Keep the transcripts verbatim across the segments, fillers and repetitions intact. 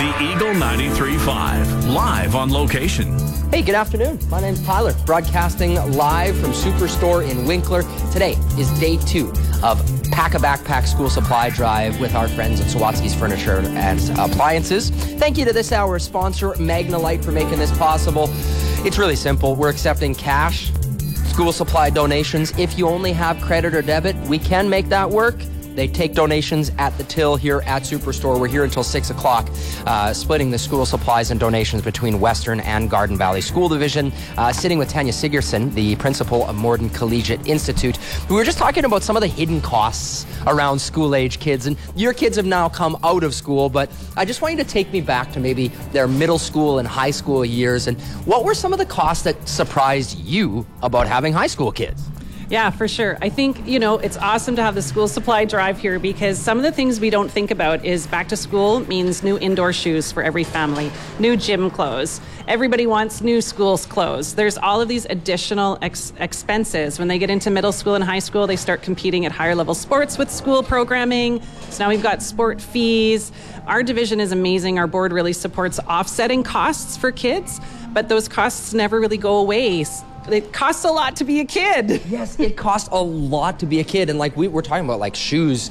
The Eagle ninety-three point five, live on location. Hey, good afternoon. My name's Tyler, broadcasting live from Superstore in Winkler. Today is day two of Pack a Backpack School Supply Drive with our friends at Sawatsky's Furniture and Appliances. Thank you to this hour's sponsor, Magnalite, for making this possible. It's really simple. We're accepting cash, school supply donations. If you only have credit or debit, we can make that work. They take donations at the till here at Superstore. We're here until six o'clock, uh, splitting the school supplies and donations between Western and Garden Valley School Division. Uh, sitting with Tanya Sigurdsson, the principal of Morden Collegiate Institute. We were just talking about some of the hidden costs around school-age kids. And your kids have now come out of school, but I just want you to take me back to maybe their middle school and high school years. And what were some of the costs that surprised you about having high school kids? Yeah, for sure. I think, you know, it's awesome to have the school supply drive here because some of the things we don't think about is back to school means new indoor shoes for every family, new gym clothes. Everybody wants new school clothes. There's all of these additional ex- expenses. When they get into middle school and high school, they start competing at higher level sports with school programming. So now we've got sport fees. Our division is amazing. Our board really supports offsetting costs for kids, but those costs never really go away. It costs a lot to be a kid. Yes, it costs a lot to be a kid. And like we were talking about, like shoes,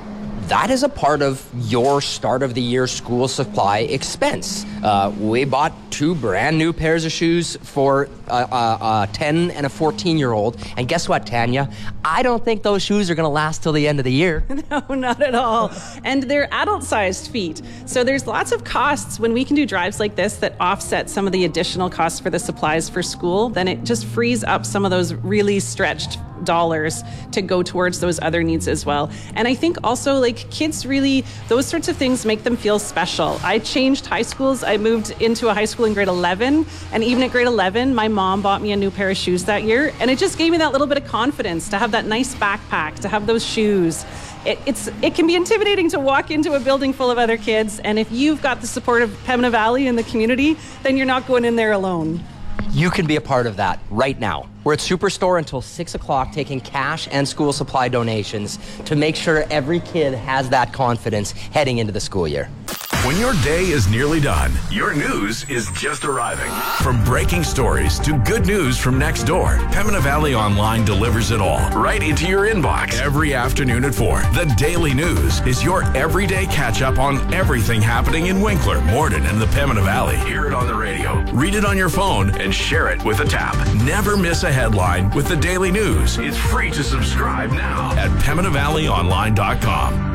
that is a part of your start of the year school supply expense. Uh, we bought two brand new pairs of shoes for a, a, a ten and a fourteen year old. And guess what, Tanya? I don't think those shoes are going to last till the end of the year. No, not at all. And they're adult sized feet. So there's lots of costs when we can do drives like this that offset some of the additional costs for the supplies for school. Then it just frees up some of those really stretched dollars to go towards those other needs as well. And I think also like kids really, those sorts of things make them feel special. I changed high schools. I moved into a high school in grade eleven, and even at grade eleven, my mom bought me a new pair of shoes that year, and it just gave me that little bit of confidence to have that nice backpack, to have those shoes. It, it's it can be intimidating to walk into a building full of other kids, and if you've got the support of Pembina Valley and the community, then you're not going in there alone. You can be a part of that right now. We're at Superstore until six o'clock taking cash and school supply donations to make sure every kid has that confidence heading into the school year. When your day is nearly done, your news is just arriving. From breaking stories to good news from next door, Pembina Valley Online delivers it all right into your inbox every afternoon at four. The Daily News is your everyday catch-up on everything happening in Winkler, Morden, and the Pembina Valley. Hear it on the radio, read it on your phone, and share it with a tap. Never miss a headline with the Daily News. It's free to subscribe now at pembina valley online dot com.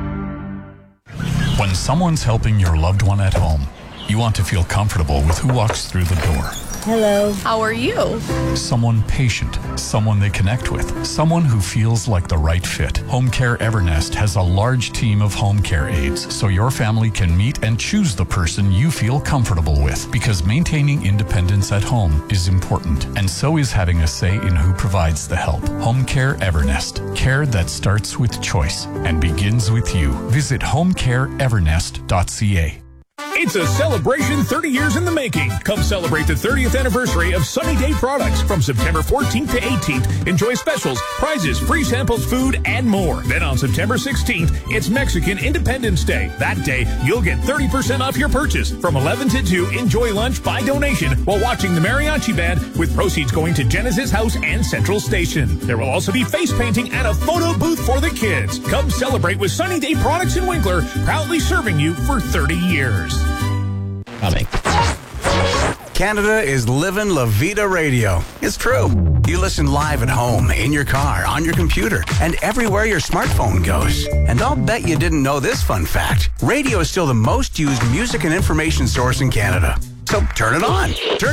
When someone's helping your loved one at home, you want to feel comfortable with who walks through the door. Hello. How are you? Someone patient, someone they connect with, someone who feels like the right fit. Home Care Evernest has a large team of home care aides, so your family can meet and choose the person you feel comfortable with, because maintaining independence at home is important, and so is having a say in who provides the help. Home Care Evernest, care that starts with choice and begins with you. Visit home care evernest dot c a. It's a celebration thirty years in the making. Come celebrate the thirtieth anniversary of Sunny Day Products. From September fourteenth to eighteenth, enjoy specials, prizes, free samples, food, and more. Then on September sixteenth, it's Mexican Independence Day. That day, you'll get thirty percent off your purchase. From eleven to two, enjoy lunch by donation while watching the mariachi band, with proceeds going to Genesis House and Central Station. There will also be face painting and a photo booth for the kids. Come celebrate with Sunny Day Products in Winkler, proudly serving you for thirty years. Coming. Canada is living La Vida Radio. It's true. You listen live at home, in your car, on your computer, and everywhere your smartphone goes. And I'll bet you didn't know this fun fact. Radio is still the most used music and information source in Canada. So turn it on. Turn